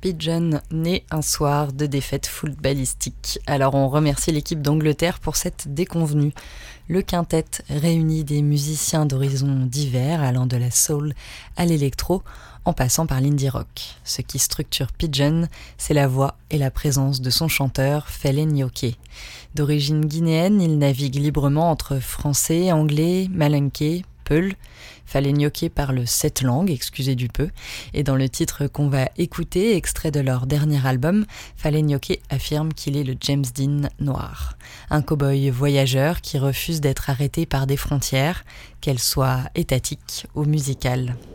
Pigeon, né un soir de défaite footballistique. Alors on remercie l'équipe d'Angleterre pour cette déconvenue. Le quintet réunit des musiciens d'horizons divers allant de la soul à l'électro en passant par l'indie rock. Ce qui structure Pigeon, c'est la voix et la présence de son chanteur Fellen Nyoké. D'origine guinéenne, il navigue librement entre français, anglais, malinké, peul. Fellen Nyoké parle 7 langues, excusez du peu, et dans le titre qu'on va écouter, extrait de leur dernier album, Fellen Nyoké affirme qu'il est le James Dean noir. Un cow-boy voyageur qui refuse d'être arrêté par des frontières, qu'elles soient étatiques ou musicales.